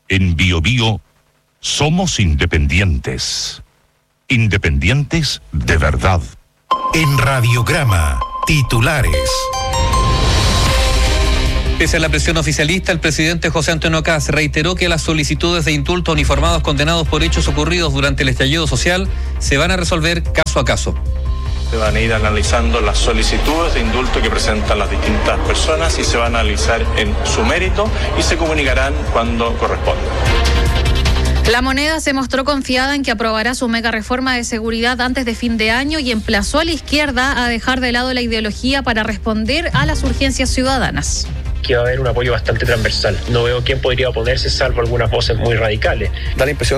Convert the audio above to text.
En Bio Bio somos independientes. Independientes de verdad. En Radiograma, titulares. Pese a la presión oficialista, el presidente José Antonio Kast reiteró que las solicitudes de indulto a uniformados condenados por hechos ocurridos durante el estallido social se van a resolver caso a caso. Se van a ir analizando las solicitudes de indulto que presentan las distintas personas y se van a analizar en su mérito y se comunicarán cuando corresponda. La Moneda se mostró confiada en que aprobará su mega reforma de seguridad antes de fin de año y emplazó a la izquierda a dejar de lado la ideología para responder a las urgencias ciudadanas. Que va a haber un apoyo bastante transversal. No veo quién podría oponerse salvo algunas voces muy radicales. Da la impresión